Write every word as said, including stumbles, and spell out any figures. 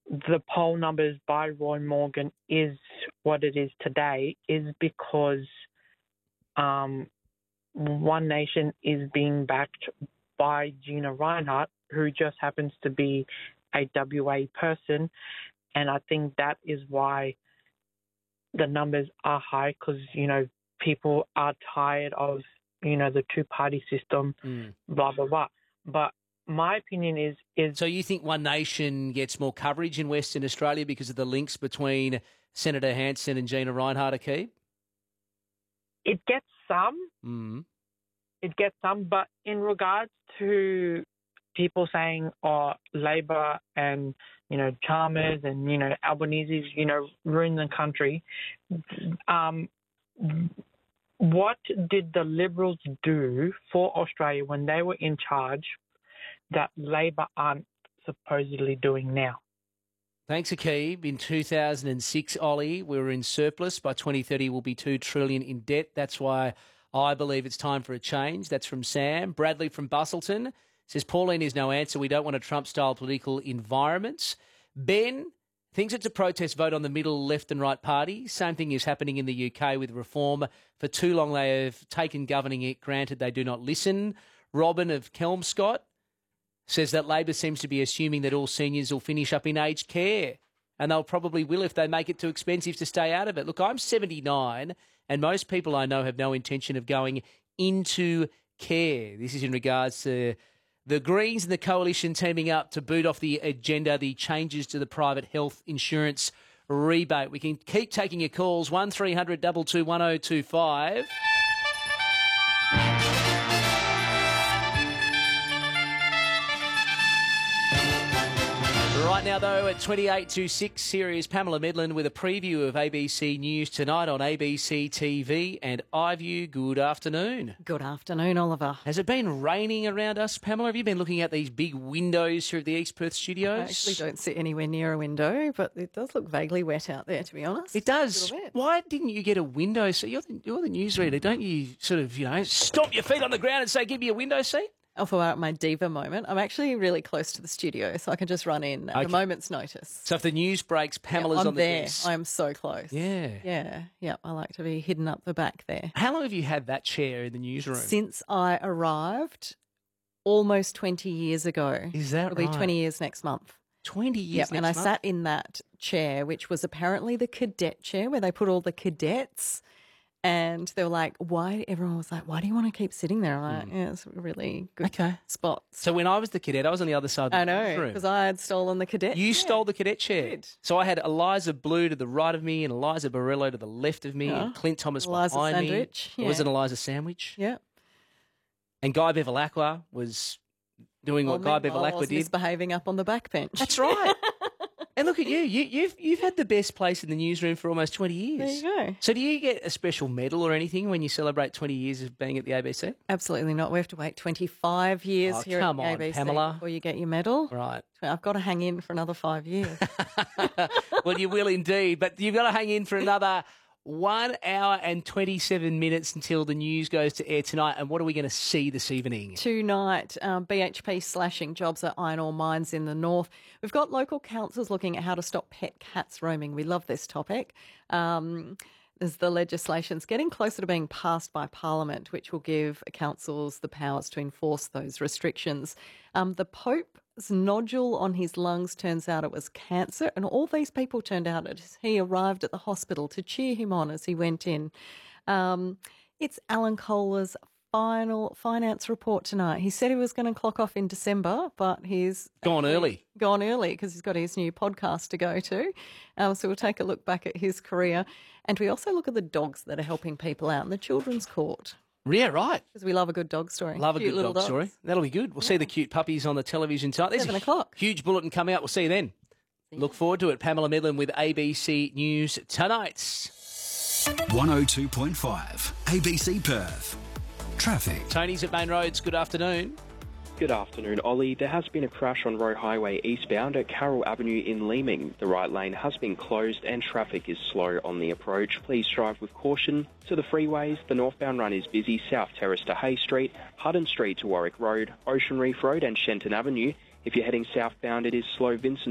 the poll numbers by Roy Morgan is what it is today is because um, One Nation is being backed by Gina Rinehart, who just happens to be a W A person. And I think that is why the numbers are high, because, you know, people are tired of, you know, the two-party system, mm. blah, blah, blah. But my opinion is, is... So you think One Nation gets more coverage in Western Australia because of the links between Senator Hanson and Gina Rinehart, Akeeb? It gets some. Mm. It gets some. But in regards to people saying, oh, Labor and, you know, Chalmers and, you know, Albanese's, you know, ruin the country, um, what did the Liberals do for Australia when they were in charge that Labor aren't supposedly doing now? Thanks, Akeeb. In two thousand six, Ollie, we were in surplus. By twenty thirty, we'll be two trillion dollars in debt. That's why I believe it's time for a change. That's from Sam. Bradley from Bustleton says, Pauline is no answer. We don't want a Trump-style political environment. Ben thinks it's a protest vote on the middle, left and right party. Same thing is happening in the U K with reform. For too long they have taken governing it. Granted, they do not listen. Robin of Kelmscott says that Labor seems to be assuming that all seniors will finish up in aged care, and they'll probably will if they make it too expensive to stay out of it. Look, I'm seventy-nine, and most people I know have no intention of going into care. This is in regards to the Greens and the Coalition teaming up to boot off the agenda the changes to the private health insurance rebate. We can keep taking your calls, one three hundred two two one oh two five. Right now, though, at twenty-eight to six, here is Pamela Medlin with a preview of A B C News tonight on A B C T V and iView. Good afternoon. Good afternoon, Oliver. Has it been raining around us, Pamela? Have you been looking at these big windows here at the East Perth studios? I actually don't sit anywhere near a window, but it does look vaguely wet out there, to be honest. It does. Why didn't you get a window seat? You're the, you're the newsreader. Don't you sort of, you know, stomp your feet on the ground and say, give me a window seat? For my diva moment, I'm actually really close to the studio, so I can just run in at okay. a moment's notice. So if the news breaks, Pamela's yeah, I'm on the there. desk. I'm so close. Yeah. Yeah. Yeah. I like to be hidden up the back there. How long have you had that chair in the newsroom? Since I arrived almost twenty years ago. Is that It'll right? It'll be twenty years next month. twenty years yep, next and I month? sat in that chair, which was apparently the cadet chair where they put all the cadets. And they were like, why? Everyone was like, why do you want to keep sitting there? I'm like, yeah, it's a really good okay. spot. So when I was the cadet, I was on the other side of the I know, room. because I had stolen the cadet You chair. stole the cadet chair. I did. So I had Eliza Blue to the right of me and Eliza Barillo to the left of me yeah. and Clint Thomas Eliza behind sandwich. me. Yeah. It was an Eliza sandwich. Yeah. And Guy Bevilacqua was doing well, what Guy Bevilacqua Bevilacqua was did. misbehaving up on the back bench. That's right. And look at you. you. You've you've had the best place in the newsroom for almost twenty years. There you go. So do you get a special medal or anything when you celebrate twenty years of being at the A B C? Absolutely not. We have to wait twenty-five years oh, here come at the on, A B C Pamela. before you get your medal. Right. I've got to hang in for another five years. Well, you will indeed. But you've got to hang in for another one hour and twenty-seven minutes until the news goes to air tonight. And what are we going to see this evening? Tonight, um, B H P slashing jobs at iron ore mines in the north. We've got local councils looking at how to stop pet cats roaming. We love this topic. Um, As the legislation's getting closer to being passed by Parliament, which will give councils the powers to enforce those restrictions. Um, the Pope's nodule on his lungs, turns out it was cancer, and all these people turned out as he arrived at the hospital to cheer him on as he went in. Um, it's Alan Kohler's final finance report tonight. He said he was going to clock off in December, but he's gone early. Gone early because he's got his new podcast to go to. Um, so we'll take a look back at his career. And we also look at the dogs that are helping people out in the children's court. Yeah, right. Because we love a good dog story. Love a Cute good little dog dogs. story. That'll be good. We'll yeah. see the cute puppies on the television tonight. There's Seven a o'clock. Huge bulletin coming out. We'll see you then. See Look you. forward to it. Pamela Medlin with A B C News tonight. one oh two point five A B C Perth. Traffic. Tony's at Main Roads. Good afternoon. Good afternoon, Ollie. There has been a crash on Roe Highway eastbound at Carroll Avenue in Leeming. The right lane has been closed and traffic is slow on the approach. Please drive with caution. To the freeways, the northbound run is busy South Terrace to Hay Street, Hutton Street to Warwick Road, Ocean Reef Road and Shenton Avenue. If you're heading southbound, it is slow Vincent